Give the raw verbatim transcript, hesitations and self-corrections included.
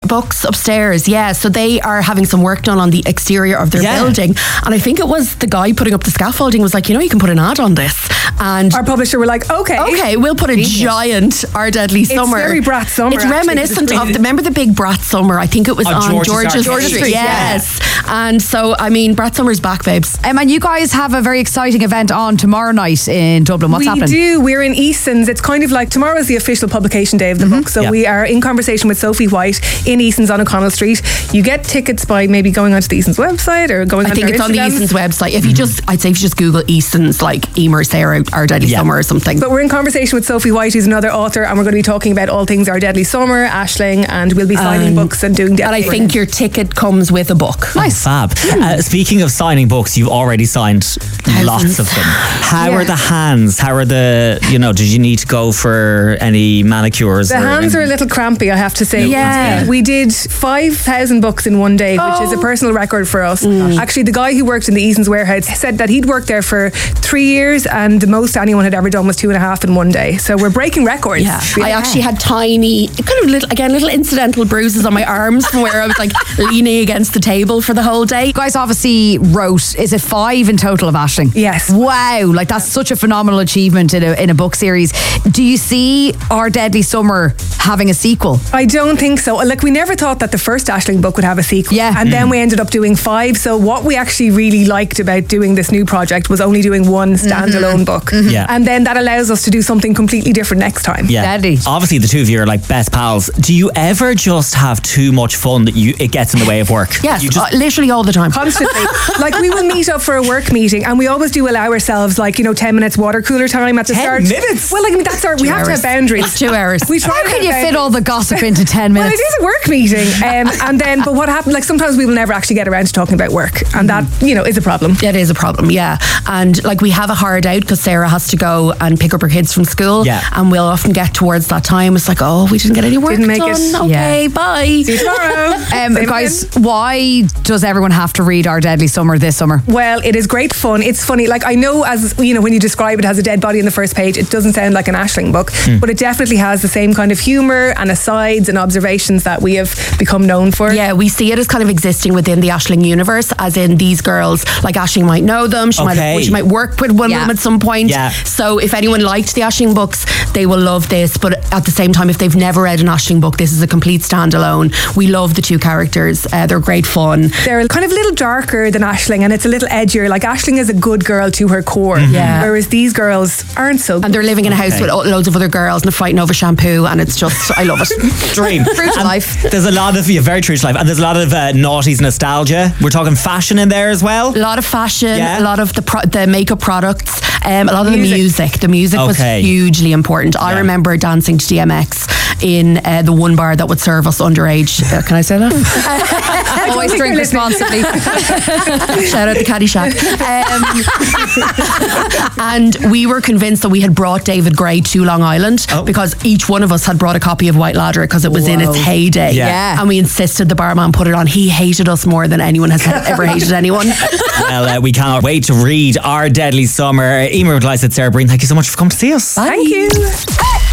books upstairs. Yeah, so they are having some work done on the exterior of their Yeah. building, and I think it was the guy putting up the scaffolding was like, you know, you can put an ad on this, and our publisher were like, okay, okay, we'll put a giant Our Deadly Summer. It's very Brat Summer. It's actually, reminiscent it's of the, remember the big Brat Summer? I think it was On on George's George's, Arcade. Street. Yes, and so I mean, Brat Summer's back, babes. Um, and you guys have a very exciting event on tomorrow night in Dublin. What's we happening? do. We're in Easton's. It's kind of like tomorrow is the official publication day of the book. So Yeah. we are in conversation with Sophie White in Easton's on O'Connell Street. You get tickets by maybe going onto the Easton's website or going I on think their it's on the Instagrams. Easton's website. If you just, I'd say if you just Google Easton's, like Emer Sarah, Our Deadly Yeah. Summer or something. But we're in conversation with Sophie White, who's another author, and we're going to be talking about all things Our Deadly Summer, Aisling, and we'll be signing Um, books and doing and I dedications. think your ticket comes with a book. Nice. Fab. Uh, speaking of signing books, you've already signed lots of them. How Yeah. are the hands? How are the, you know, did you need to go for any manicures? The or hands any- are a little crampy, I have to say. Yeah. We did five thousand books in one day, which is a Oh. personal record for us. Actually, the guy who worked in the Easton's warehouse said that he'd worked there for three years and the most anyone had ever done was two and a half in one day. So we're breaking records. Yeah. I actually had tiny, kind of little, again, little incidental bruises on my arms from where I was like leaning against the table for the whole day. You guys obviously wrote, is it five in total of Aisling? Yes. Wow, like that's such a phenomenal achievement in a, in a book series. Do you see Our Deadly Summer having a sequel? I don't think so. Like, we never thought that the first Aisling book would have a sequel. Yeah. And then we ended up doing five. So what we actually really liked about doing this new project was only doing one standalone book. Yeah. And then that allows us to do something completely different next time. Yeah. Deadly. Obviously, the two of you are like best pals. Do you ever just have too much fun that you it gets in the way of work? Yes, You just, uh, literally all the time. Constantly. Like, we will meet up for a work meeting and we always do allow ourselves, like, you know, ten minutes water cooler time at the ten start. minutes? Well, like, that's our, we Two have to hours. have boundaries. It's two hours. We try How to can have you fit boundaries. all the gossip into ten Well, minutes? it is a work meeting, um, and then, but what happened? Like, sometimes we will never actually get around to talking about work, and that, you know, is a problem. It is a problem, yeah. And like we have a hard out because Sarah has to go and pick up her kids from school. Yeah. And we'll often get towards that time. It's like, oh, we didn't get any work Didn't make done. it. Okay, bye. See you tomorrow. Um, Same guys, again. why does everyone have to read Our Deadly Summer this summer? Well, it is great fun. It's funny. Like, I know, as you know, when you describe it as a dead body on the first page, it doesn't sound like an Aisling book, but it definitely has the same kind of humour and asides and observations that we have become known for. Yeah, we see it as kind of existing within the Aisling universe, as in these girls, like Aisling might know them, she, Okay. might, she might work with one Yeah. of them at some point. Yeah. So if anyone liked the Aisling books, they will love this. But at the same time, if they've never read an Aisling book, this is a complete standalone. We love the two characters. Uh, they're great fun. They're kind of a little darker than Aisling, and it's a little edgier. Like, Aisling is a good girl to her core, Yeah. whereas these girls aren't so good. And they're living in a house Okay. with loads of other girls and they're fighting over shampoo, and it's just, I love it. dream. True to And life. There's a lot of, yeah, very true to life. And there's a lot of uh, noughties nostalgia. We're talking fashion in there as well. A lot of fashion, Yeah. a lot of the pro- the makeup products, um, a lot of Music. the music. The music Okay. was hugely important. I Yeah. remember dancing to D M X in uh, the one bar that would serve us underage. Uh, can I say that? Always drink responsibly. Shout out the Caddy Shack. Um, and we were convinced that we had brought David Gray to Long Island Oh. because each one of us had brought a copy of White Ladder because it was in its Whoa. heyday. Yeah. Yeah. And we insisted the barman put it on. He hated us more than anyone has ever hated anyone. Well, uh, we cannot wait to read Our Deadly Summer. Emer Glyce at Sarah Breen, thank you so much for coming to see us. Thank you.